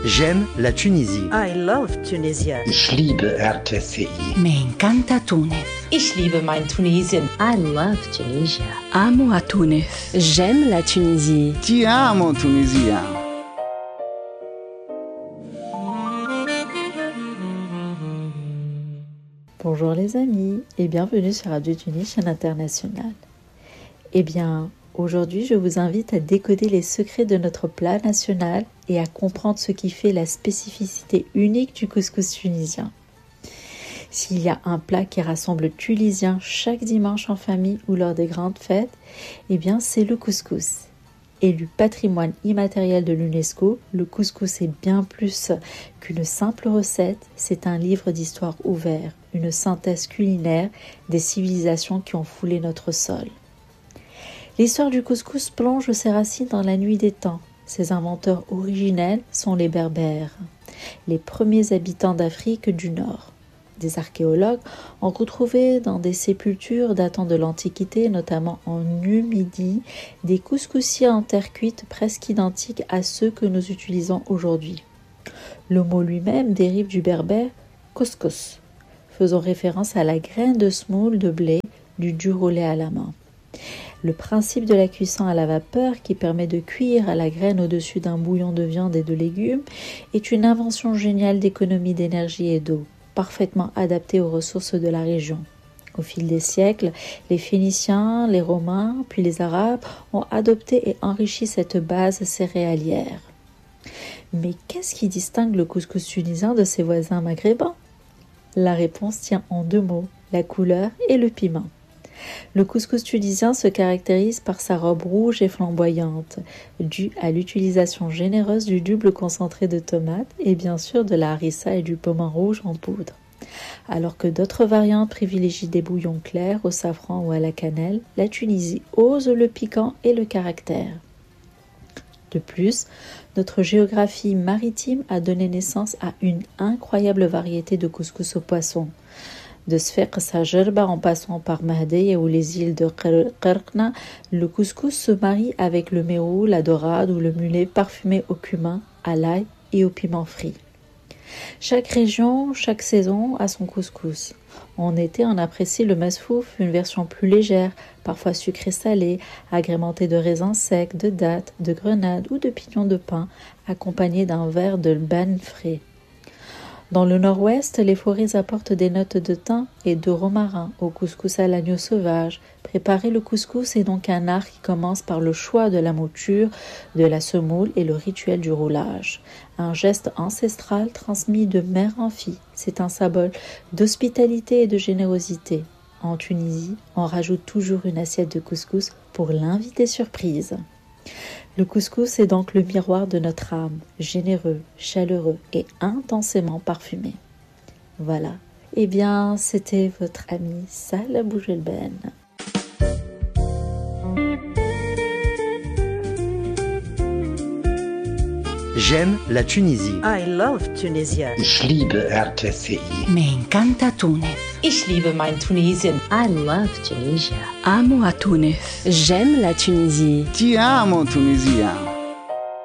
J'aime la Tunisie. I love Tunisia. Ich liebe RTCI. Me encanta Túnez. Ich liebe mein Tunesien. I love Tunisia. Amo a Túnez. J'aime la Tunisie. Ti amo Tunisia. Bonjour les amis et bienvenue sur Radio Tunis, chaîne internationale. Eh bien, aujourd'hui je vous invite à décoder les secrets de notre plat national et à comprendre ce qui fait la spécificité unique du couscous tunisien. S'il y a un plat qui rassemble Tunisiens chaque dimanche en famille ou lors des grandes fêtes, eh bien c'est le couscous. Élu patrimoine immatériel de l'UNESCO, le couscous est bien plus qu'une simple recette, c'est un livre d'histoire ouvert, une synthèse culinaire des civilisations qui ont foulé notre sol. L'histoire du couscous plonge ses racines dans la nuit des temps. Ses inventeurs originels sont les Berbères, les premiers habitants d'Afrique du Nord. Des archéologues ont retrouvé dans des sépultures datant de l'Antiquité, notamment en Numidie, des couscoussiers en terre cuite presque identiques à ceux que nous utilisons aujourd'hui. Le mot lui-même dérive du berbère couscous, faisant référence à la graine de semoule de blé du dur au lait à la main. Le principe de la cuisson à la vapeur, qui permet de cuire la graine au-dessus d'un bouillon de viande et de légumes, est une invention géniale d'économie d'énergie et d'eau, parfaitement adaptée aux ressources de la région. Au fil des siècles, les Phéniciens, les Romains, puis les Arabes ont adopté et enrichi cette base céréalière. Mais qu'est-ce qui distingue le couscous tunisien de ses voisins maghrébins ? La réponse tient en deux mots, la couleur et le piment. Le couscous tunisien se caractérise par sa robe rouge et flamboyante, due à l'utilisation généreuse du double concentré de tomates et bien sûr de la harissa et du piment rouge en poudre. Alors que d'autres variantes privilégient des bouillons clairs au safran ou à la cannelle, la Tunisie ose le piquant et le caractère. De plus, notre géographie maritime a donné naissance à une incroyable variété de couscous au poisson. De Sfeq Sajerba en passant par Mahdeye ou les îles de Qerqna, le couscous se marie avec le mérou, la dorade ou le mulet parfumé au cumin, à l'ail et au piment frit. Chaque région, chaque saison a son couscous. En été, on apprécie le mesfouf, une version plus légère, parfois sucrée-salée, agrémentée de raisins secs, de dattes, de grenades ou de pignons de pin, accompagnée d'un verre de ban frais. Dans le nord-ouest, les forêts apportent des notes de thym et de romarin au couscous à l'agneau sauvage. Préparer le couscous est donc un art qui commence par le choix de la mouture, de la semoule et le rituel du roulage. Un geste ancestral transmis de mère en fille. C'est un symbole d'hospitalité et de générosité. En Tunisie, on rajoute toujours une assiette de couscous pour l'invité surprise. Le couscous est donc le miroir de notre âme, généreux, chaleureux et intensément parfumé. Voilà, eh bien c'était votre ami Salah Boujelben. J'aime la Tunisie. I love Tunisia. Ich liebe RTCI. Me encanta Túnez. Ich liebe mein Tunesien. I love Tunisia. Amo a Túnez. J'aime la Tunisie. Ti amo Tunisia.